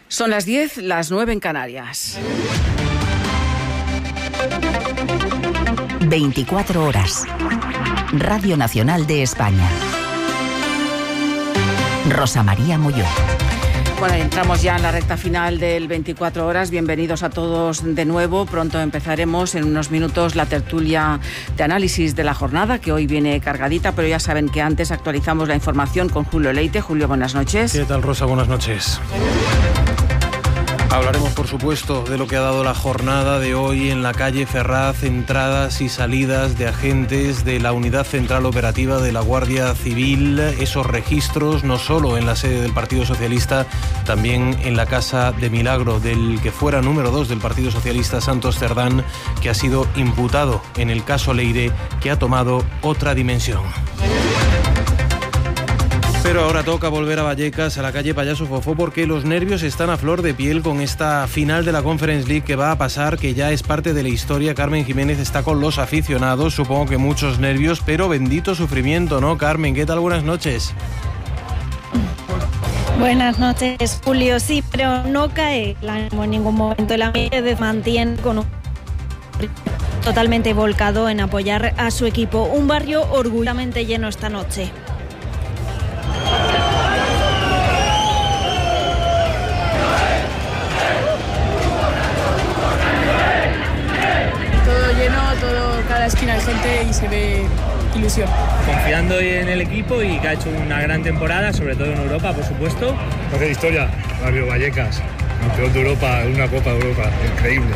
Son las 10, las 9 en Canarias. 24 horas. Radio Nacional de España. Rosa María Molló. Bueno, entramos ya en la recta final del 24 horas. Bienvenidos a todos de nuevo. Pronto empezaremos en unos minutos la tertulia de análisis de la jornada, que hoy viene cargadita, pero ya saben que antes actualizamos la información con Julio Leite. Julio, buenas noches. ¿Qué tal, Rosa? Buenas noches. Hablaremos, por supuesto, de lo que ha dado la jornada de hoy en la calle Ferraz, entradas y salidas de agentes de la Unidad Central Operativa de la Guardia Civil, esos registros no solo en la sede del Partido Socialista, también en la Casa de Milagro del que fuera número 2 del Partido Socialista, Santos Cerdán, que ha sido imputado en el caso Leire, que ha tomado otra dimensión. Pero ahora toca volver a Vallecas, a la calle Payaso Fofó, porque los nervios están a flor de piel con esta final de la Conference League que va a pasar, que ya es parte de la historia. Carmen Jiménez está con los aficionados, supongo que muchos nervios, pero bendito sufrimiento, ¿no, Carmen? ¿Qué tal? Buenas noches. Buenas noches, Julio. Sí, pero no cae el ánimo en ningún momento. El ambiente mantiene con un totalmente volcado en apoyar a su equipo. Un barrio orgullosamente lleno esta noche. Cada esquina hay gente y se ve ilusión. Confiando hoy en el equipo y que ha hecho una gran temporada, sobre todo en Europa, por supuesto. Hace historia, Barrio Vallecas, campeón de Europa, una Copa de Europa, increíble.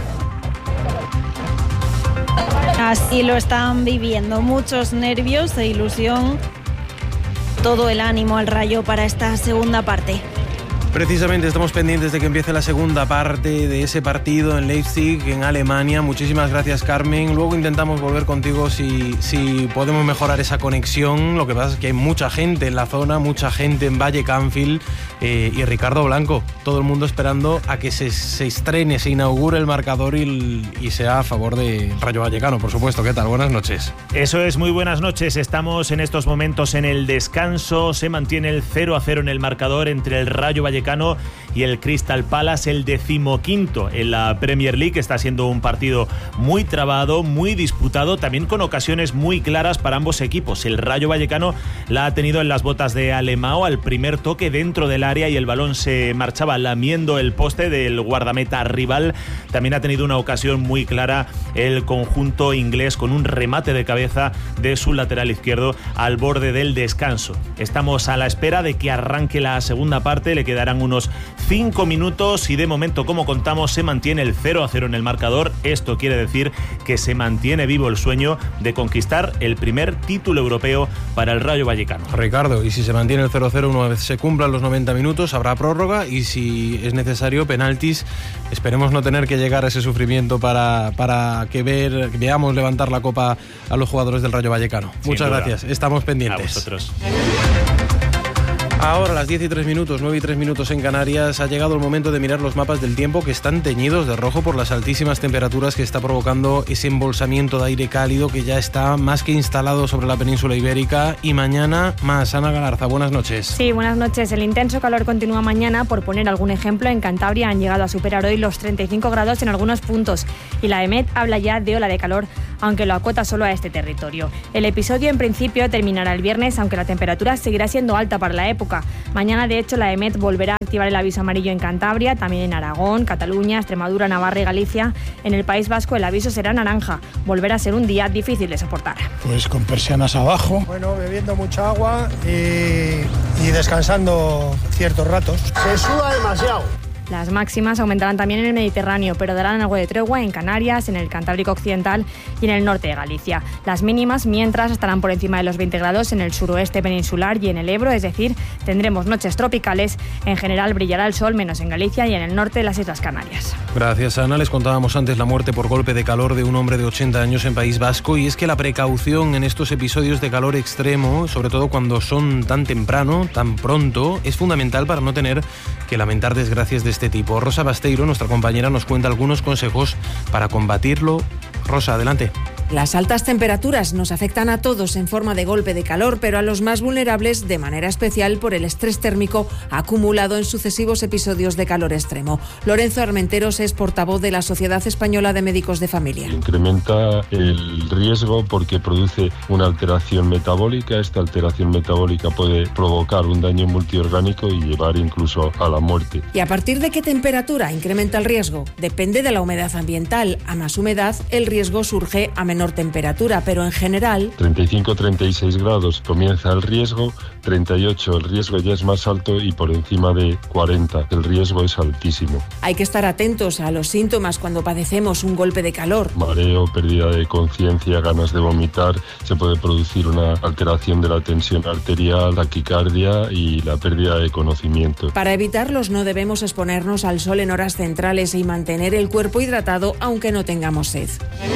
Así lo están viviendo, muchos nervios e ilusión, todo el ánimo al Rayo para esta segunda parte. Precisamente estamos pendientes de que empiece la segunda parte de ese partido en Leipzig, en Alemania. Muchísimas gracias, Carmen. Luego intentamos volver contigo si podemos mejorar esa conexión. Lo que pasa es que hay mucha gente en la zona, mucha gente en Valle Canfield y Ricardo Blanco. Todo el mundo esperando a que se estrene, se inaugure el marcador y sea a favor del Rayo Vallecano, por supuesto. ¿Qué tal? Buenas noches. Eso es, muy buenas noches. Estamos en estos momentos en el descanso. Se mantiene el 0-0 en el marcador entre el Rayo Vallecano y el Crystal Palace, el 15º en la Premier League. Está siendo un partido muy trabado, muy disputado, también con ocasiones muy claras para ambos equipos. El Rayo Vallecano la ha tenido en las botas de Alemão al primer toque dentro del área y el balón se marchaba lamiendo el poste del guardameta rival. También ha tenido una ocasión muy clara el conjunto inglés con un remate de cabeza de su lateral izquierdo al borde del descanso. Estamos a la espera de que arranque la segunda parte. Le quedarán unos 5 minutos y de momento, como contamos, se mantiene el 0-0 en el marcador. Esto quiere decir que se mantiene vivo el sueño de conquistar el primer título europeo para el Rayo Vallecano. Ricardo, y si se mantiene el 0-0 una vez se cumplan los 90 minutos, habrá prórroga y si es necesario penaltis. Esperemos no tener que llegar a ese sufrimiento para que veamos levantar la copa a los jugadores del Rayo Vallecano. Muchas gracias, estamos pendientes. A vosotros. Ahora, a las 10 y 3 minutos, 9 y 3 minutos en Canarias, ha llegado el momento de mirar los mapas del tiempo que están teñidos de rojo por las altísimas temperaturas que está provocando ese embolsamiento de aire cálido que ya está más que instalado sobre la península ibérica. Y mañana más. Ana Galarza, buenas noches. Sí, buenas noches. El intenso calor continúa mañana. Por poner algún ejemplo, en Cantabria han llegado a superar hoy los 35 grados en algunos puntos. Y la EMET habla ya de ola de calor, aunque lo acota solo a este territorio. El episodio en principio terminará el viernes, aunque la temperatura seguirá siendo alta para la época. Mañana, de hecho, la EMET volverá a activar el aviso amarillo en Cantabria, también en Aragón, Cataluña, Extremadura, Navarra y Galicia. En el País Vasco el aviso será naranja. Volverá a ser un día difícil de soportar. Pues con persianas abajo. Bueno, bebiendo mucha agua y descansando ciertos ratos. Se suda demasiado. Las máximas aumentarán también en el Mediterráneo, pero darán algo de tregua en Canarias, en el Cantábrico Occidental y en el norte de Galicia. Las mínimas, mientras, estarán por encima de los 20 grados en el suroeste peninsular y en el Ebro, es decir, tendremos noches tropicales. En general brillará el sol, menos en Galicia y en el norte de las Islas Canarias. Gracias, Ana. Les contábamos antes la muerte por golpe de calor de un hombre de 80 años en País Vasco, y es que la precaución en estos episodios de calor extremo, sobre todo cuando son tan temprano, tan pronto, es fundamental para no tener que lamentar desgracias de este tipo. Rosa Basteiro, nuestra compañera, nos cuenta algunos consejos para combatirlo. Rosa, adelante. Las altas temperaturas nos afectan a todos en forma de golpe de calor, pero a los más vulnerables de manera especial por el estrés térmico acumulado en sucesivos episodios de calor extremo. Lorenzo Armenteros es portavoz de la Sociedad Española de Médicos de Familia. Incrementa el riesgo porque produce una alteración metabólica. Esta alteración metabólica puede provocar un daño multiorgánico y llevar incluso a la muerte. ¿Y a partir de qué temperatura incrementa el riesgo? Depende de la humedad ambiental. A más humedad, el riesgo surge a menor temperatura, pero en general... 35-36 grados comienza el riesgo, 38 el riesgo ya es más alto y por encima de 40 el riesgo es altísimo. Hay que estar atentos a los síntomas cuando padecemos un golpe de calor. Mareo, pérdida de conciencia, ganas de vomitar, se puede producir una alteración de la tensión arterial, taquicardia y la pérdida de conocimiento. Para evitarlos no debemos exponernos al sol en horas centrales y mantener el cuerpo hidratado aunque no tengamos sed.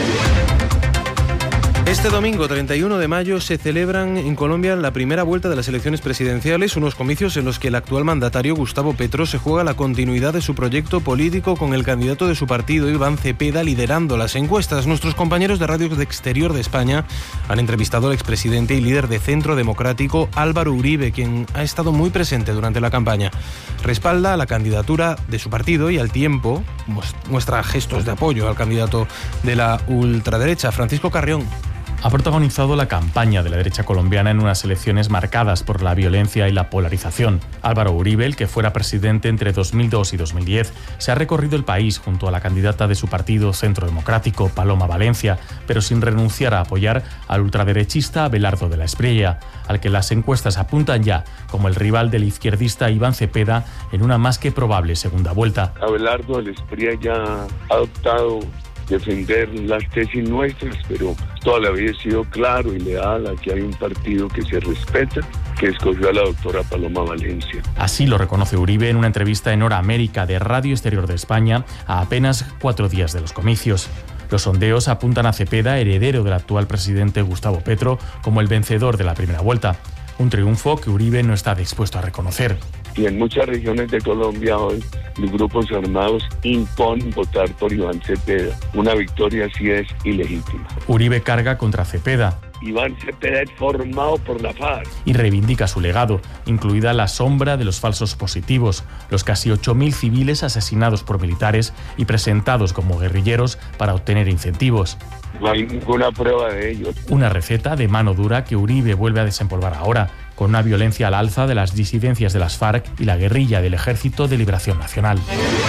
Este domingo 31 de mayo se celebran en Colombia la primera vuelta de las elecciones presidenciales, unos comicios en los que el actual mandatario Gustavo Petro se juega la continuidad de su proyecto político con el candidato de su partido, Iván Cepeda, liderando las encuestas. Nuestros compañeros de Radio Exterior de España han entrevistado al expresidente y líder de Centro Democrático, Álvaro Uribe, quien ha estado muy presente durante la campaña. Respalda la candidatura de su partido y al tiempo muestra gestos de apoyo al candidato de la ultraderecha, Francisco Carrión. Ha protagonizado la campaña de la derecha colombiana en unas elecciones marcadas por la violencia y la polarización. Álvaro Uribe, el que fuera presidente entre 2002 y 2010, se ha recorrido el país junto a la candidata de su partido Centro Democrático, Paloma Valencia, pero sin renunciar a apoyar al ultraderechista Abelardo de la Espriella, al que las encuestas apuntan ya como el rival del izquierdista Iván Cepeda en una más que probable segunda vuelta. Abelardo de la Espriella ha adoptado defender las tesis nuestras, pero toda la vida he sido claro y leal a que hay un partido que se respeta, que escogió a la doctora Paloma Valencia. Así lo reconoce Uribe en una entrevista en Hora América de Radio Exterior de España a apenas 4 días de los comicios. Los sondeos apuntan a Cepeda, heredero del actual presidente Gustavo Petro, como el vencedor de la primera vuelta. Un triunfo que Uribe no está dispuesto a reconocer. Y en muchas regiones de Colombia hoy los grupos armados imponen votar por Iván Cepeda. Una victoria así es ilegítima. Uribe carga contra Cepeda. Iván Cepeda es formado por la FARC. Y reivindica su legado, incluida la sombra de los falsos positivos, los casi 8.000 civiles asesinados por militares y presentados como guerrilleros para obtener incentivos. No hay ninguna prueba de ello. Una receta de mano dura que Uribe vuelve a desempolvar ahora, con una violencia al alza de las disidencias de las FARC y la guerrilla del Ejército de Liberación Nacional.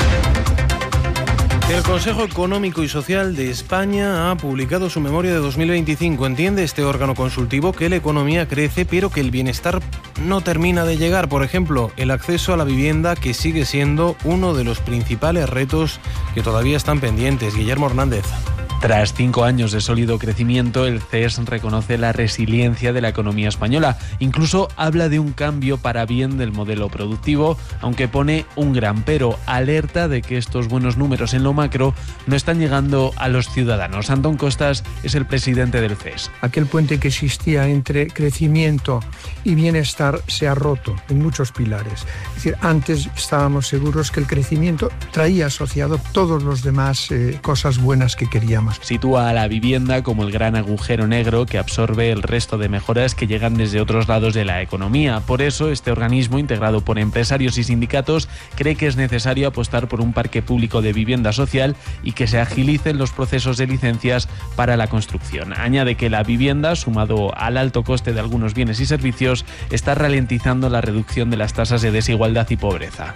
El Consejo Económico y Social de España ha publicado su memoria de 2025. Entiende este órgano consultivo que la economía crece, pero que el bienestar no termina de llegar. Por ejemplo, el acceso a la vivienda, que sigue siendo uno de los principales retos que todavía están pendientes. Guillermo Hernández. Tras 5 años de sólido crecimiento, el CES reconoce la resiliencia de la economía española. Incluso habla de un cambio para bien del modelo productivo, aunque pone un gran pero. Alerta de que estos buenos números en lo macro no están llegando a los ciudadanos. Antón Costas es el presidente del CES. Aquel puente que existía entre crecimiento y bienestar se ha roto en muchos pilares. Es decir, antes estábamos seguros que el crecimiento traía asociado todos los demás cosas buenas que queríamos. Sitúa a la vivienda como el gran agujero negro que absorbe el resto de mejoras que llegan desde otros lados de la economía. Por eso, este organismo, integrado por empresarios y sindicatos, cree que es necesario apostar por un parque público de vivienda social y que se agilicen los procesos de licencias para la construcción. Añade que la vivienda, sumado al alto coste de algunos bienes y servicios, está ralentizando la reducción de las tasas de desigualdad y pobreza.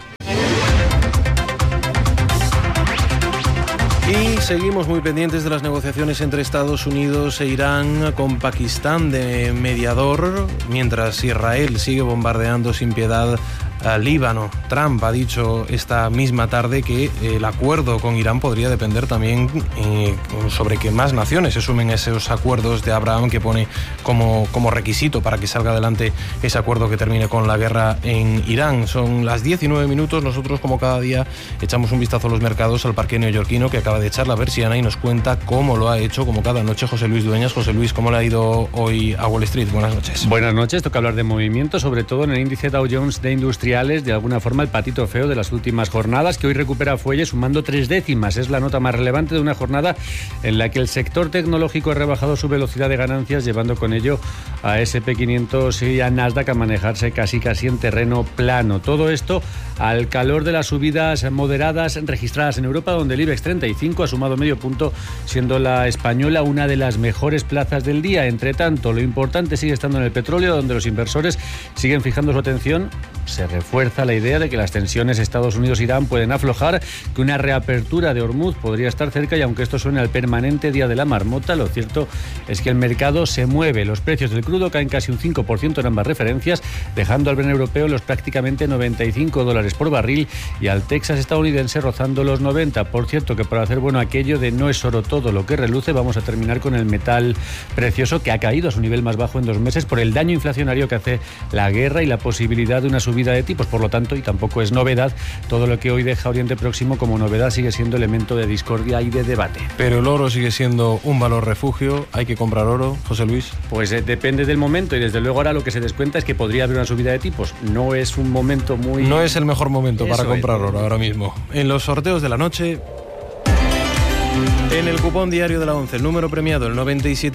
Y seguimos muy pendientes de las negociaciones entre Estados Unidos e Irán, con Pakistán de mediador, mientras Israel sigue bombardeando sin piedad al Líbano. Trump ha dicho esta misma tarde que el acuerdo con Irán podría depender también sobre que más naciones se sumen a esos acuerdos de Abraham que pone como requisito para que salga adelante ese acuerdo que termine con la guerra en Irán. Son las 19 minutos. Nosotros, como cada día, echamos un vistazo a los mercados, al parque neoyorquino que acaba de echar la persiana y nos cuenta cómo lo ha hecho, como cada noche, José Luis Dueñas. José Luis, ¿cómo le ha ido hoy a Wall Street? Buenas noches. Buenas noches. Toca hablar de movimiento, sobre todo en el índice Dow Jones de Industria industriales, de alguna forma el patito feo de las últimas jornadas, que hoy recupera fuelle sumando 3 décimas. Es la nota más relevante de una jornada en la que el sector tecnológico ha rebajado su velocidad de ganancias, llevando con ello a S&P 500 y a Nasdaq a manejarse casi en terreno plano. Todo esto al calor de las subidas moderadas registradas en Europa, donde el IBEX 35 ha sumado medio punto, siendo la española una de las mejores plazas del día. Entre tanto, lo importante sigue estando en el petróleo, donde los inversores siguen fijando su atención. Se refuerza la idea de que las tensiones Estados Unidos-Irán pueden aflojar, que una reapertura de Hormuz podría estar cerca, y aunque esto suene al permanente día de la marmota, lo cierto es que el mercado se mueve. Los precios del crudo caen casi un 5% en ambas referencias, dejando al Brent europeo los prácticamente $95 por barril y al Texas estadounidense rozando los 90. Por cierto, que para hacer bueno aquello de no es oro todo lo que reluce, vamos a terminar con el metal precioso, que ha caído a su nivel más bajo en 2 meses por el daño inflacionario que hace la guerra y la posibilidad de una subida de tipos. Por lo tanto, y tampoco es novedad, todo lo que hoy deja Oriente Próximo como novedad sigue siendo elemento de discordia y de debate. Pero el oro sigue siendo un valor refugio. ¿Hay que comprar oro, José Luis? Pues depende del momento, y desde luego ahora lo que se descuenta es que podría haber una subida de tipos. No es un momento muy... No es el mejor momento para comprar oro ahora mismo. En los sorteos de la noche, en el cupón diario de la 11, el número premiado el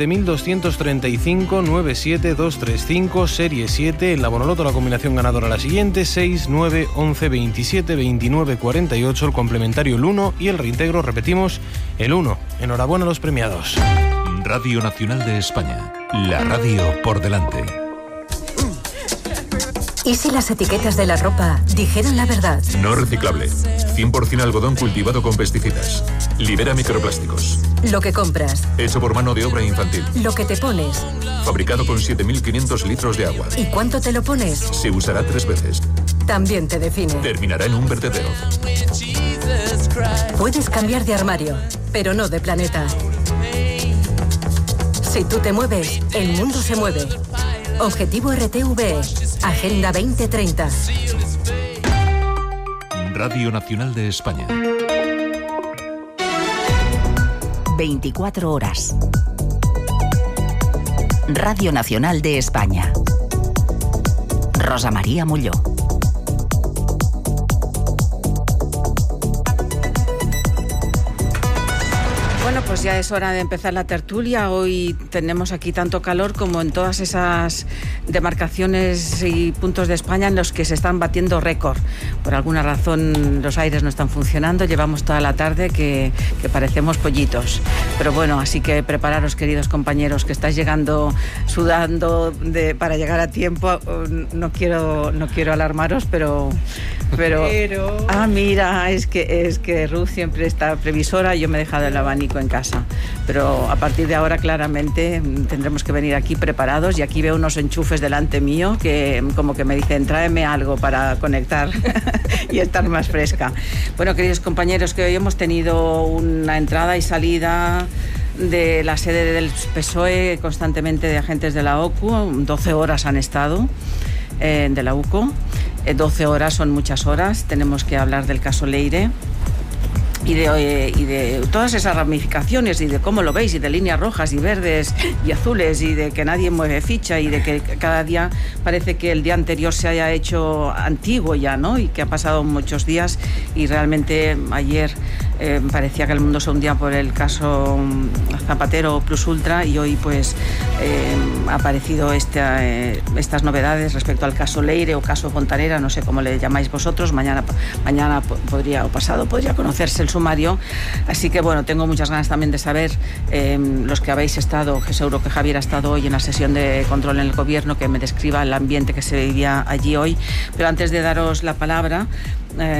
97.235-97235, serie 7. En la Bonoloto la combinación ganadora la siguiente: 6, 9, 11, 27, 29, 48. El complementario el 1 y el reintegro, repetimos, el 1. Enhorabuena a los premiados. Radio Nacional de España, la radio por delante. ¿Y si las etiquetas de la ropa dijeran la verdad? No reciclable. 100% algodón cultivado con pesticidas. Libera microplásticos. Lo que compras. Hecho por mano de obra infantil. Lo que te pones. Fabricado con 7.500 litros de agua. ¿Y cuánto te lo pones? Se usará 3 veces. También te define. Terminará en un vertedero. Puedes cambiar de armario, pero no de planeta. Si tú te mueves, el mundo se mueve. Objetivo RTV, Agenda 2030. Radio Nacional de España. 24 horas. Radio Nacional de España. Rosa María Molló. Bueno, pues ya es hora de empezar la tertulia. Hoy tenemos aquí tanto calor como en todas esas demarcaciones y puntos de España en los que se están batiendo récord. Por alguna razón los aires no están funcionando. Llevamos toda la tarde que parecemos pollitos. Pero bueno, así que prepararos, queridos compañeros, que estáis llegando sudando para llegar a tiempo. No quiero alarmaros, pero... Ah, mira, es que Ruth siempre está previsora y yo me he dejado el abanico en casa. Pero a partir de ahora claramente tendremos que venir aquí preparados, y aquí veo unos enchufes delante mío que como que me dicen: tráeme algo para conectar y estar más fresca. Bueno, queridos compañeros, que hoy hemos tenido una entrada y salida de la sede del PSOE constantemente de agentes de la OCU. 12 horas han estado de la UCO. 12 horas son muchas horas. Tenemos que hablar del caso Leire y de todas esas ramificaciones, y de cómo lo veis, y de líneas rojas y verdes y azules, y de que nadie mueve ficha, y de que cada día parece que el día anterior se haya hecho antiguo ya, ¿no? Y que ha pasado muchos días, y realmente ayer parecía que el mundo se hundía por el caso Zapatero Plus Ultra, y hoy pues ha aparecido estas novedades respecto al caso Leire o caso Fontanera, no sé cómo le llamáis vosotros. Mañana podría, o pasado podría conocerse el sumario. Así que bueno, tengo muchas ganas también de saber, los que habéis estado, que seguro que Javier ha estado hoy en la sesión de control en el gobierno, que me describa el ambiente que se vivía allí hoy. Pero antes de daros la palabra,